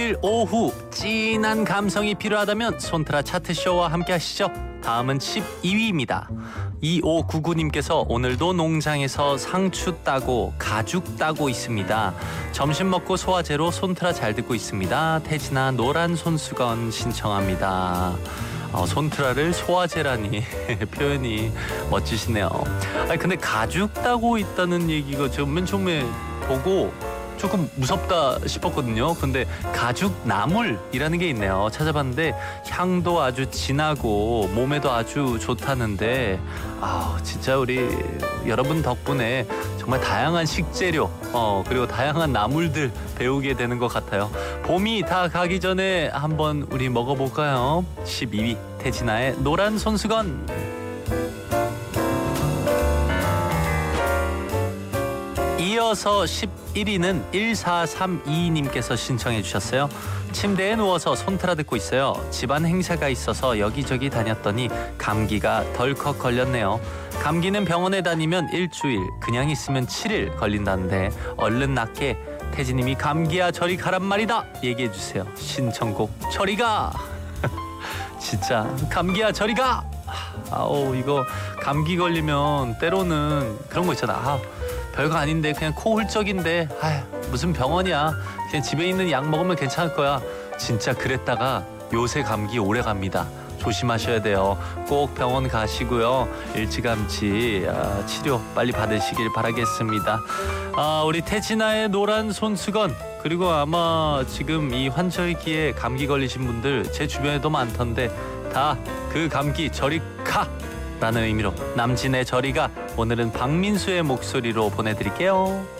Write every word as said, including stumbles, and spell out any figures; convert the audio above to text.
일요일 오후 찐한 감성이 필요하다면 손트라 차트쇼와 함께 하시죠. 다음은 십이 위입니다. 이오구구님께서 오늘도 농장에서 상추 따고 가죽 따고 있습니다. 점심 먹고 소화제로 손트라 잘 듣고 있습니다. 태진아 노란 손수건 신청합니다. 어, 손트라를 소화제라니 표현이 멋지시네요. 아니 근데 가죽 따고 있다는 얘기가 제가 맨 처음에 보고 조금 무섭다 싶었거든요. 근데 가죽 나물이라는 게 있네요. 찾아봤는데 향도 아주 진하고 몸에도 아주 좋다는데 아 진짜 우리 여러분 덕분에 정말 다양한 식재료 어 그리고 다양한 나물들 배우게 되는 것 같아요. 봄이 다 가기 전에 한번 우리 먹어볼까요? 십이 위 태진아의 노란 손수건. 이어서 십일 위는 일사삼이님께서 신청해 주셨어요. 침대에 누워서 손트라 듣고 있어요. 집안 행사가 있어서 여기저기 다녔더니 감기가 덜컥 걸렸네요. 감기는 병원에 다니면 일주일, 그냥 있으면 칠 일 걸린다는데 얼른 낫게 태진님이 감기야 저리 가란 말이다 얘기해 주세요. 신청곡 저리 가. 진짜 감기야 저리 가. 아우 이거 감기 걸리면 때로는 그런 거 있잖아. 아, 별거 아닌데 그냥 코 훌쩍인데 아휴 무슨 병원이야. 그냥 집에 있는 약 먹으면 괜찮을 거야. 진짜 그랬다가 요새 감기 오래 갑니다. 조심하셔야 돼요. 꼭 병원 가시고요. 일찌감치 아, 치료 빨리 받으시길 바라겠습니다. 아, 우리 태진아의 노란 손수건 그리고 아마 지금 이 환절기에 감기 걸리신 분들 제 주변에도 많던데 다 그 감기 저리 가! 라는 의미로 남진의 저리가 오늘은 박민수의 목소리로 보내드릴게요.